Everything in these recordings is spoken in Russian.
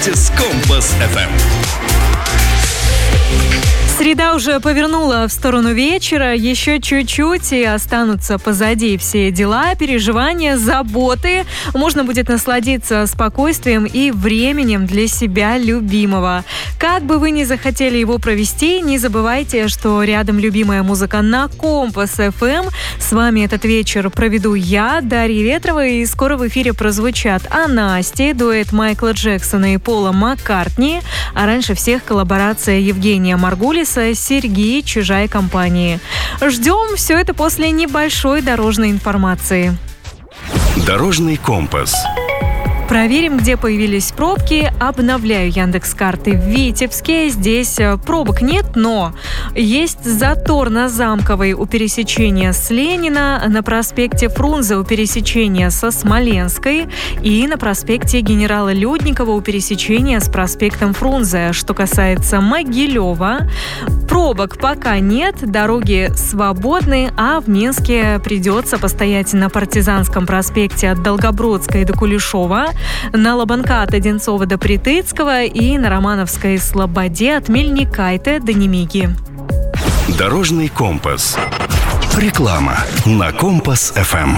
С Компас FM. Среда уже повернула в сторону вечера, еще чуть-чуть и останутся позади все дела, переживания, заботы. Можно будет насладиться спокойствием и временем для себя любимого. Как бы вы ни захотели его провести, не забывайте, что рядом любимая музыка на Компас FM. С вами этот вечер проведу я, Дарья Ветрова, и скоро в эфире прозвучат Анасти, дуэт Майкла Джексона и Пола Маккартни, а раньше всех коллаборация Евгения Маргулиса, Сергей, «Чужая компания». Ждем все это после небольшой дорожной информации. Дорожный компас. Проверим, где появились пробки. Обновляю Яндекс.Карты в Витебске. Здесь пробок нет, но есть затор на Замковой у пересечения с Ленина, на проспекте Фрунзе у пересечения со Смоленской и на проспекте генерала Людникова у пересечения с проспектом Фрунзе. Что касается Могилева, пробок пока нет, дороги свободны, а в Минске придется постоять на Партизанском проспекте от Долгобродской до Кулешова, на Лобанка от Одинцова до Притыцкого и на Романовской Слободе от Мельникайте до Немиги. Дорожный компас. Реклама на Компас FM.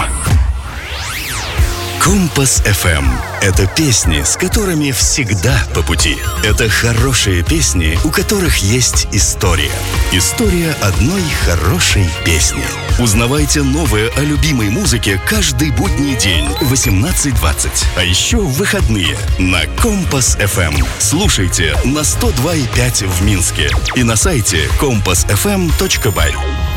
Компас FM – это песни, с которыми всегда по пути. Это хорошие песни, у которых есть история. История одной хорошей песни. Узнавайте новое о любимой музыке каждый будний день в 18:20. А еще в выходные на Компас FM. Слушайте на 102,5 в Минске и на сайте compassfm.by.